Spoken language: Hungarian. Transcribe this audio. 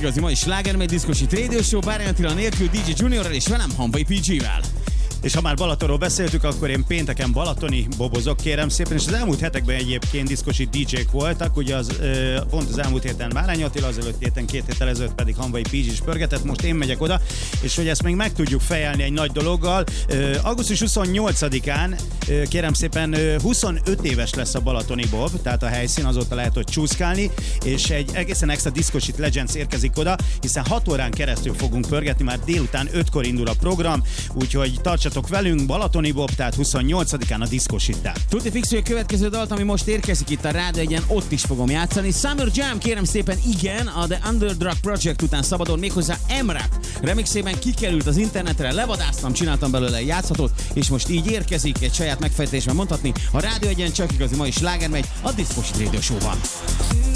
igazi mai sláger, mely diszkosit Radio Show, Bárány Attila nélkül, DJ Juniorral és velem Hanvai PG-vel. És ha már Balatonról beszéltük, akkor én pénteken balatoni bobozok, kérem szépen, és az elmúlt hetekben egyébként diszkosi DJ-k voltak, ugye pont az elmúlt héten Bárány Attila, az előtt héten, 2 héttel ezelőtt pedig Hanvai PG is pörgetett, most én megyek oda, és hogy ezt még meg tudjuk fejelni egy nagy dologgal. Augusztus 28-án, kérem szépen, 25 éves lesz a balatoni bob, tehát a helyszín, azóta lehet ott csúszkálni, és egy egészen extra diszkosit Legends érkezik oda, hiszen 6 órán keresztül fogunk pörgetni, már délután 5-kor indul a program, úgyhogy tartsatok velünk, balatoni bob, tehát 28-án a diszkosittel. Tuti fix, hogy a következő dalt, ami most érkezik itt a Rádió Egyen, ott is fogom játszani. Summer Jam, kérem szépen, igen, a The Underdrug Project után szabadon, méghozzá Emrak remixében kikerült az internetre, levadáztam, csináltam belőle egy játszhatót, és most így érkezik egy saját megfejtésben mondhatni. A Rádió Egyen csak igazi mai sláger megy, a Diszkosit Radio Show-ban.